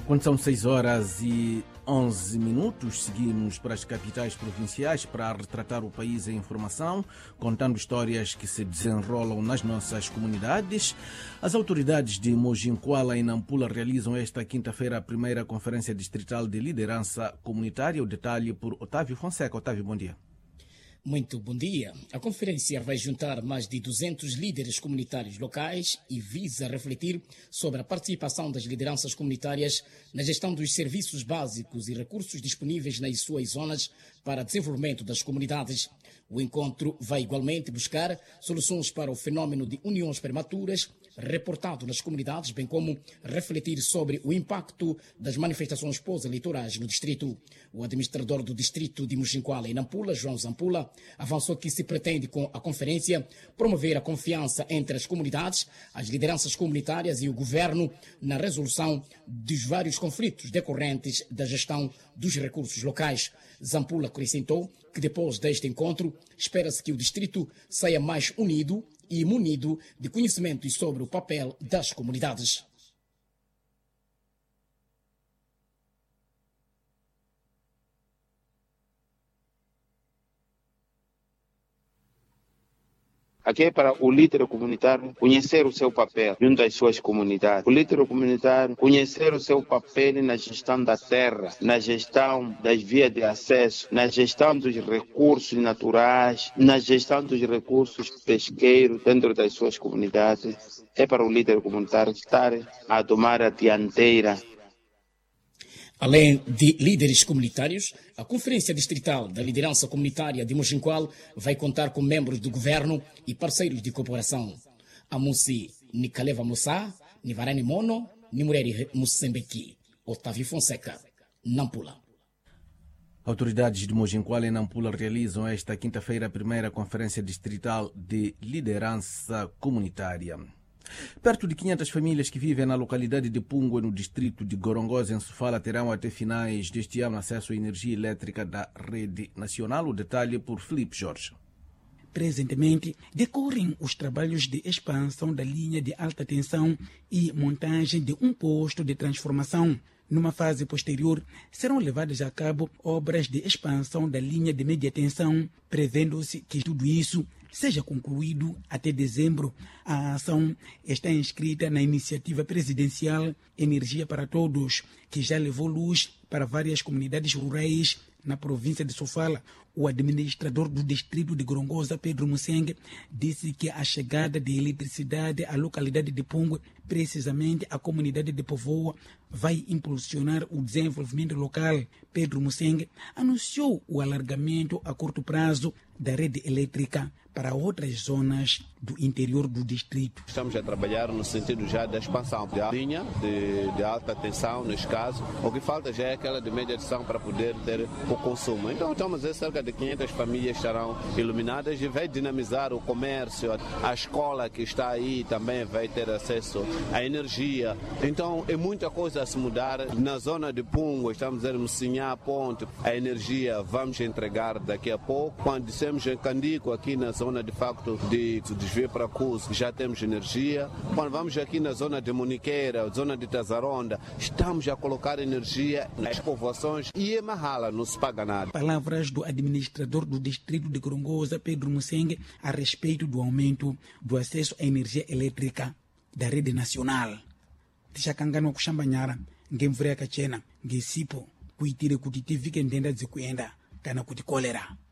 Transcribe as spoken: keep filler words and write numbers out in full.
Quando são seis horas e onze minutos, seguimos para as capitais provinciais para retratar o país em informação, contando histórias que se desenrolam nas nossas comunidades. As autoridades de Mojinkuala e Nampula realizam esta quinta-feira a primeira Conferência Distrital de Liderança Comunitária. O detalhe por Otávio Fonseca. Otávio, bom dia. Muito bom dia. A conferência vai juntar mais de duzentos líderes comunitários locais e visa refletir sobre a participação das lideranças comunitárias na gestão dos serviços básicos e recursos disponíveis nas suas zonas para desenvolvimento das comunidades. O encontro vai igualmente buscar soluções para o fenômeno de uniões prematuras reportado nas comunidades, bem como refletir sobre o impacto das manifestações pós-eleitorais no distrito. O administrador do distrito de Mojinkuala e Nampula, João Zampula, avançou que se pretende com a conferência promover a confiança entre as comunidades, as lideranças comunitárias e o governo na resolução dos vários conflitos decorrentes da gestão dos recursos locais. Zampula acrescentou que depois deste encontro espera-se que o distrito saia mais unido e munido de conhecimentos sobre o papel das comunidades. Aqui é para o líder comunitário conhecer o seu papel junto às suas comunidades. O líder comunitário conhecer o seu papel na gestão da terra, na gestão das vias de acesso, na gestão dos recursos naturais, na gestão dos recursos pesqueiros dentro das suas comunidades. É para o líder comunitário estar a tomar a dianteira. Além de líderes comunitários, a Conferência Distrital da Liderança Comunitária de Mojinkuala vai contar com membros do governo e parceiros de cooperação. Amusi Nikaleva Musa, Nivarani Mono, Nimureri Musembeki. Otávio Fonseca, Nampula. Autoridades de Mojinkuala e Nampula realizam esta quinta-feira a primeira Conferência Distrital de Liderança Comunitária. Perto de quinhentas famílias que vivem na localidade de Pungue, no distrito de Gorongosa, em Sofala, terão até finais deste ano acesso à energia elétrica da rede nacional. O detalhe por Filipe Jorge. Presentemente, decorrem os trabalhos de expansão da linha de alta tensão e montagem de um posto de transformação. Numa fase posterior, serão levadas a cabo obras de expansão da linha de média tensão, prevendo-se que tudo isso seja concluído até dezembro. A ação está inscrita na iniciativa presidencial Energia para Todos, que já levou luz para várias comunidades rurais na província de Sofala. O administrador do distrito de Gorongosa, Pedro Museng, disse que a chegada de eletricidade à localidade de Pungue, precisamente a comunidade de Povoa, vai impulsionar o desenvolvimento local. Pedro Museng anunciou o alargamento a curto prazo da rede elétrica para outras zonas do interior do distrito. Estamos a trabalhar no sentido já da expansão da linha de, de alta tensão, neste caso. O que falta já é aquela de média tensão para poder ter o consumo. Então estamos a cerca de quinhentas famílias estarão iluminadas e vai dinamizar o comércio. A escola que está aí também vai ter acesso à energia. Então é muita coisa a se mudar. Na zona de Pungue, estamos a Mocinhá, Ponte, a energia vamos entregar daqui a pouco. Quando dissemos em Candico, aqui na zona de facto de desvio para Cus, já temos energia. Quando vamos aqui na zona de Muniqueira, zona de Tazaronda, estamos a colocar energia nas povoações e é mahala, não se paga nada. Palavras do administrador do distrito de Gorongosa, Pedro Museng, a respeito do aumento do acesso à energia elétrica da rede nacional. Tishakangano kushambanyara, ngemvura yakachena, ngesipo, kuitire kuti tivike ndenda dzekuenda kana kuti kolera.